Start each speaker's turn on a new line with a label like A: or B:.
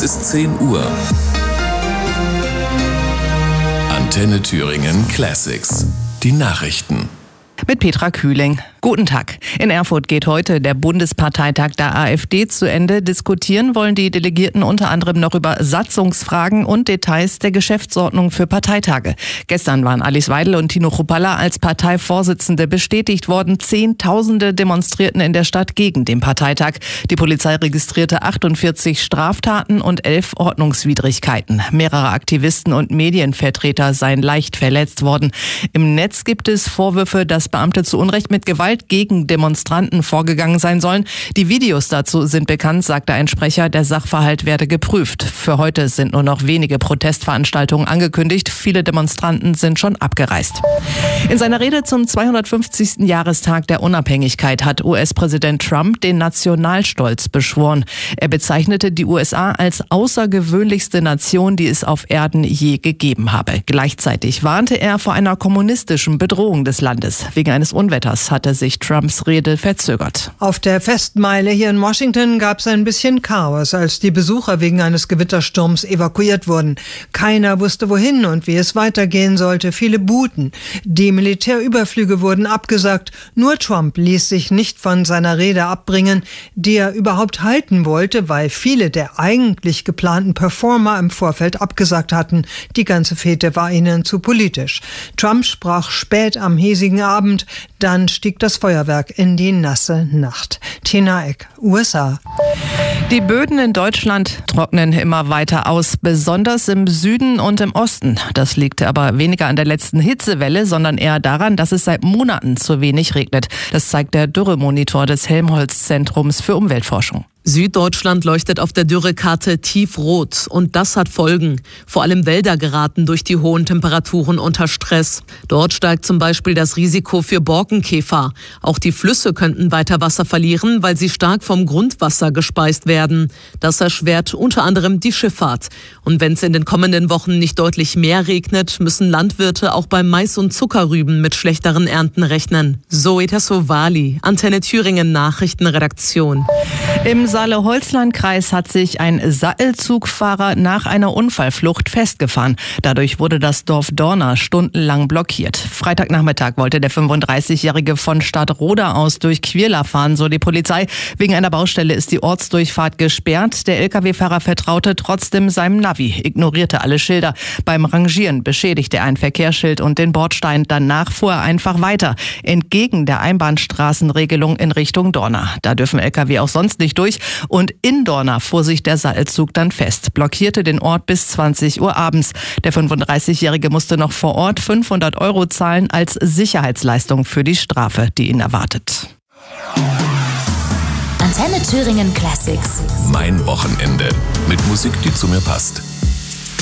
A: ist 10 Uhr. Antenne Thüringen Classics. Die Nachrichten.
B: Mit Petra Kühling. Guten Tag. In Erfurt geht heute der Bundesparteitag der AfD zu Ende. Diskutieren wollen die Delegierten unter anderem noch über Satzungsfragen und Details der Geschäftsordnung für Parteitage. Gestern waren Alice Weidel und Tino Chrupalla als Parteivorsitzende bestätigt worden. Zehntausende demonstrierten in der Stadt gegen den Parteitag. Die Polizei registrierte 48 Straftaten und 11 Ordnungswidrigkeiten. Mehrere Aktivisten und Medienvertreter seien leicht verletzt worden. Im Netz gibt es Vorwürfe, dass Beamte zu Unrecht mit Gewalt gegen Demonstranten vorgegangen sein sollen. Die Videos dazu sind bekannt, sagte ein Sprecher. Der Sachverhalt werde geprüft. Für heute sind nur noch wenige Protestveranstaltungen angekündigt. Viele Demonstranten sind schon abgereist. In seiner Rede zum 250. Jahrestag der Unabhängigkeit hat US-Präsident Trump den Nationalstolz beschworen. Er bezeichnete die USA als außergewöhnlichste Nation, die es auf Erden je gegeben habe. Gleichzeitig warnte er vor einer kommunistischen Bedrohung des Landes. Wegen eines Unwetters hatte sich Trumps Rede verzögert.
C: Auf der Festmeile hier in Washington gab es ein bisschen Chaos, als die Besucher wegen eines Gewittersturms evakuiert wurden. Keiner wusste wohin und wie es weitergehen sollte. Viele buhten. Die Militärüberflüge wurden abgesagt. Nur Trump ließ sich nicht von seiner Rede abbringen, die er überhaupt halten wollte, weil viele der eigentlich geplanten Performer im Vorfeld abgesagt hatten. Die ganze Fete war ihnen zu politisch. Trump sprach spät am hiesigen Abend, dann stieg das Feuerwerk in die nasse Nacht. Tina Eck, USA.
B: Die Böden in Deutschland trocknen immer weiter aus, besonders im Süden und im Osten. Das liegt aber weniger an der letzten Hitzewelle, sondern eher daran, dass es seit Monaten zu wenig regnet. Das zeigt der Dürremonitor des Helmholtz-Zentrums für Umweltforschung.
D: Süddeutschland leuchtet auf der Dürrekarte tiefrot und das hat Folgen. Vor allem Wälder geraten durch die hohen Temperaturen unter Stress. Dort steigt zum Beispiel das Risiko für Borkenkäfer. Auch die Flüsse könnten weiter Wasser verlieren, weil sie stark vom Grundwasser gespeist werden. Das erschwert unter anderem die Schifffahrt. Und wenn es in den kommenden Wochen nicht deutlich mehr regnet, müssen Landwirte auch beim Mais und Zuckerrüben mit schlechteren Ernten rechnen. Zoe Tassovali, Antenne Thüringen Nachrichtenredaktion.
B: Im Saale-Holzland-Kreis hat sich ein Sattelzugfahrer nach einer Unfallflucht festgefahren. Dadurch wurde das Dorf Dorna stundenlang blockiert. Freitagnachmittag wollte der 35-Jährige von Stadtroda aus durch Quirla fahren, so die Polizei. Wegen einer Baustelle ist die Ortsdurchfahrt gesperrt. Der Lkw-Fahrer vertraute trotzdem seinem Navi, ignorierte alle Schilder. Beim Rangieren beschädigte er ein Verkehrsschild und den Bordstein. Danach fuhr er einfach weiter, entgegen der Einbahnstraßenregelung in Richtung Dorna. Da dürfen Lkw auch sonst nicht durch. Und in Dorna fuhr sich der Sattelzug dann fest, blockierte den Ort bis 20 Uhr abends. Der 35-Jährige musste noch vor Ort 500 € zahlen als Sicherheitsleistung für die Strafe, die ihn erwartet.
E: Antenne Thüringen Classics.
A: Mein Wochenende. Mit Musik, die zu mir passt.